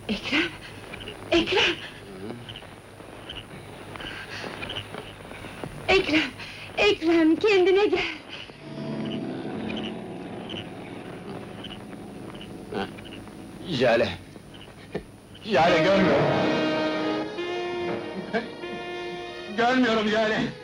Ekrem! Ekrem! Ekrem! Ekrem, kendine gel! Jale! Jale görmüyorum! Görmüyorum Jale!